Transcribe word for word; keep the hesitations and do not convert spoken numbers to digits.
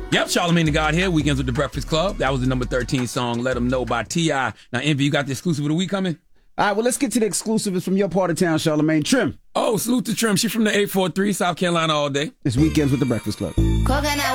Yep, Charlamagne the God here, Weekends with the Breakfast Club. That was the number thirteen song, Let 'Em Know by T I Now, Envy, you got the exclusive of the week coming? All right, well, let's get to the exclusive. It's from your part of town, Charlamagne. Trim. Oh, salute to Trim. She's from the eight four three, South Carolina all day. It's Weekends with the Breakfast Club. Coconut